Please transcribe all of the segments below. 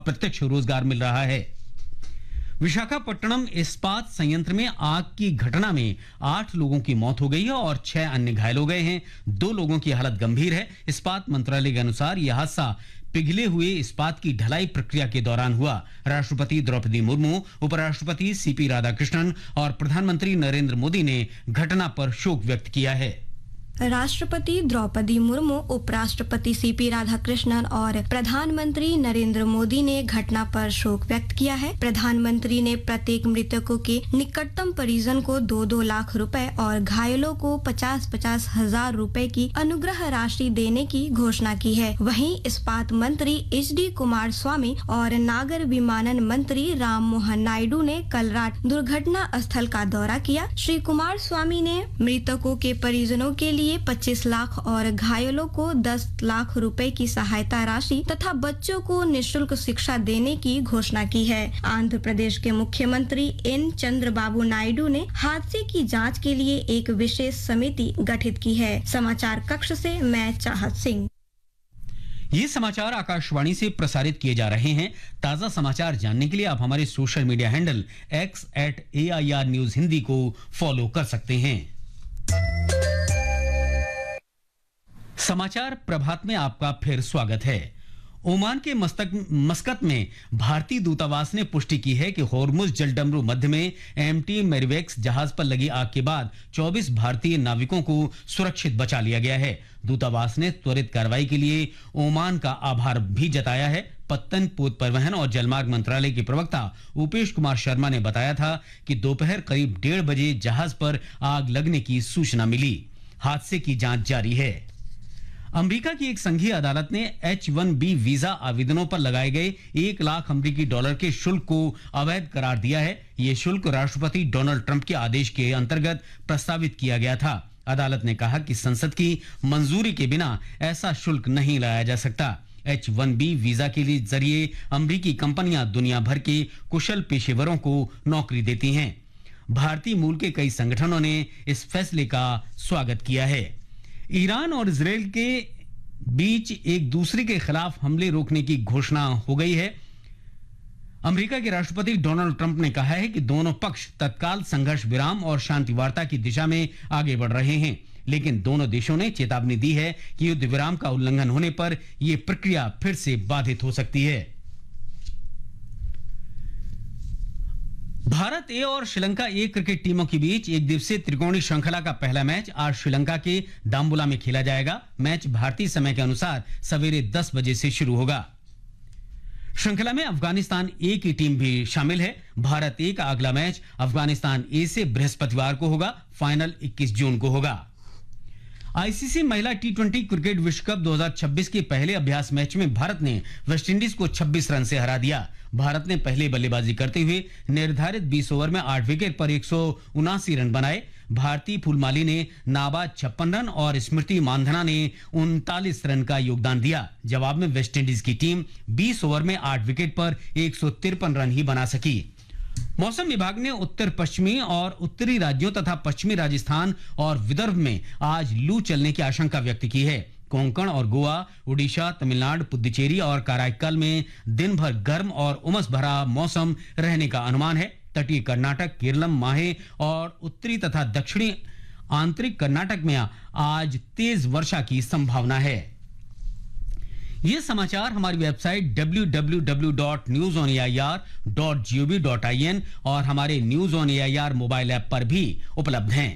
प्रत्यक्ष रोजगार मिल रहा है। विशाखापट्टनम इस्पात संयंत्र में आग की घटना में 8 लोगों की मौत हो गई है और 6 अन्य घायल हो गए हैं। 2 लोगों की हालत गंभीर है। इस्पात मंत्रालय के अनुसार यह हादसा पिघले हुए इस्पात की ढलाई प्रक्रिया के दौरान हुआ। राष्ट्रपति द्रौपदी मुर्मू, उपराष्ट्रपति सीपी राधाकृष्णन और प्रधानमंत्री नरेंद्र मोदी ने घटना पर शोक व्यक्त किया है। राष्ट्रपति द्रौपदी मुर्मू, उपराष्ट्रपति सीपी राधाकृष्णन और प्रधानमंत्री नरेंद्र मोदी ने घटना पर शोक व्यक्त किया है। प्रधानमंत्री ने प्रत्येक मृतकों के निकटतम परिजन को 2-2 लाख रुपए और घायलों को 50-50 हजार रुपए की अनुग्रह राशि देने की घोषणा की है। वहीं इस्पात मंत्री HD कुमार स्वामी और नागर विमानन मंत्री राम मोहन नायडू ने कल रात दुर्घटना स्थल का दौरा किया। श्री कुमार स्वामी ने मृतकों के परिजनों के लिए 25 लाख और घायलों को 10 लाख रुपए की सहायता राशि तथा बच्चों को निःशुल्क शिक्षा देने की घोषणा की है। आंध्र प्रदेश के मुख्यमंत्री N चंद्रबाबू नायडू ने हादसे की जांच के लिए एक विशेष समिति गठित की है। समाचार कक्ष से मैं चाहत सिंह। ये समाचार आकाशवाणी से प्रसारित किए जा रहे हैं। ताजा समाचार जानने के लिए आप हमारे social media handle x@AIR news Hindi को फॉलो कर सकते हैं। समाचार प्रभात में आपका फिर स्वागत है। ओमान के मस्कत में भारतीय दूतावास ने पुष्टि की है कि होर्मुज जलडमरू मध्य में MT मेरिवेक्स जहाज पर लगी आग के बाद 24 भारतीय नाविकों को सुरक्षित बचा लिया गया है। दूतावास ने त्वरित कार्रवाई के लिए ओमान का आभार भी जताया है। पत्तन, पोत परिवहन और जलमार्ग मंत्रालय के प्रवक्ता उपेश कुमार शर्मा ने बताया था कि दोपहर करीब 1:30 बजे जहाज पर आग लगने की सूचना मिली। हादसे की जांच जारी है। अमेरिका की एक संघीय अदालत ने H-1B वीजा आवेदनों पर लगाए गए 1 लाख अमेरिकी डॉलर के शुल्क को अवैध करार दिया है। ये शुल्क राष्ट्रपति डोनाल्ड ट्रंप के आदेश के अंतर्गत प्रस्तावित किया गया था। अदालत ने कहा कि संसद की मंजूरी के बिना ऐसा शुल्क नहीं लगाया जा सकता। H-1B वीजा के लिए जरिए अमेरिकी कंपनियां दुनिया भर के कुशल पेशेवरों को नौकरी देती हैं। भारतीय मूल के कई संगठनों ने इस फैसले का स्वागत किया है। ईरान और इजरायल के बीच एक दूसरे के खिलाफ हमले रोकने की घोषणा हो गई है। अमेरिका के राष्ट्रपति डोनाल्ड ट्रंप ने कहा है कि दोनों पक्ष तत्काल संघर्ष विराम और शांति वार्ता की दिशा में आगे बढ़ रहे हैं, लेकिन दोनों देशों ने चेतावनी दी है कि युद्ध विराम का उल्लंघन होने पर यह प्रक्रिया फिर से बाधित हो सकती है। भारत ए और श्रीलंका ए क्रिकेट टीमों के बीच एक दिवसीय त्रिकोणीय श्रृंखला का पहला मैच आज श्रीलंका के दाम्बुला में खेला जाएगा। मैच भारतीय समय के अनुसार सवेरे 10 बजे से शुरू होगा। श्रृंखला में अफगानिस्तान ए की टीम भी शामिल है। भारत ए का अगला मैच अफगानिस्तान ए से बृहस्पतिवार को होगा। फाइनल 21 जून को होगा। आईसीसी महिला T20 क्रिकेट विश्व कप 2026 के पहले अभ्यास मैच में भारत ने वेस्टइंडीज को 26 रन से हरा दिया। भारत ने पहले बल्लेबाजी करते हुए निर्धारित 20 ओवर में 8 विकेट पर 179 रन बनाए। भारतीय फुलमाली ने नाबाद 56 रन और स्मृति मानधना ने 39 रन का योगदान दिया। जवाब में वेस्टइंडीज की टीम 20 ओवर में 8 विकेट पर 153 रन ही बना सकी। मौसम विभाग ने उत्तर पश्चिमी और उत्तरी राज्यों तथा पश्चिमी राजस्थान और विदर्भ में आज लू चलने की आशंका व्यक्त की है। कोंकण और गोवा, उड़ीसा, तमिलनाडु, पुडुचेरी और कराईकल में दिन भर गर्म और उमस भरा मौसम रहने का अनुमान है। तटीय कर्नाटक, केरलम, माहे और उत्तरी तथा दक्षिणी आंतरिक कर्नाटक में आज तेज वर्षा की संभावना है। ये समाचार हमारी वेबसाइट www.newsonair.gov.in और हमारे news on AIR mobile app पर भी उपलब्ध हैं।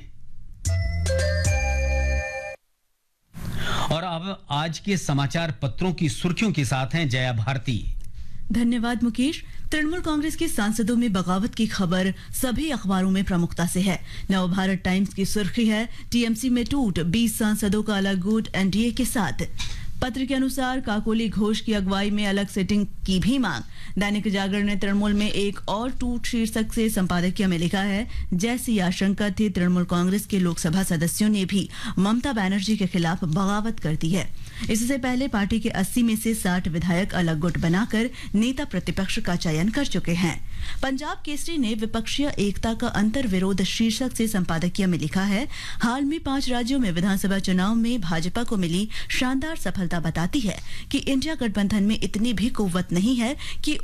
और अब आज के समाचार पत्रों की सुर्खियों के साथ हैं जया भारती। धन्यवाद मुकेश। तृणमूल कांग्रेस के सांसदों में बगावत की खबर सभी अखबारों में प्रमुखता से है। नवभारत टाइम्स की सुर्खी है टीएमसी में टूट, 20 सांसदों का अलग गुट एनडीए के साथ। पत्र के अनुसार काकोली घोष की अगुवाई में अलग सिटिंग की भी मांग। दैनिक जागरण ने तृणमूल में एक और टूट शीर्षक से संपादकीय में लिखा है, जैसी आशंका थी तृणमूल कांग्रेस के लोकसभा सदस्यों ने भी ममता बनर्जी के खिलाफ बगावत कर दी है। इससे पहले पार्टी के 80 में से 60 विधायक अलग गुट बनाकर नेता प्रतिपक्ष का चयन कर चुके हैं। पंजाब केसरी ने विपक्षीय एकता का अंतर विरोध शीर्षक से संपादकीय में लिखा है, हाल में 5 राज्यों में विधानसभा चुनाव में भाजपा को मिली शानदार सफलता विफलता बताती है कि इंडिया गठबंधन में इतनी भी कुव्वत नहीं है कि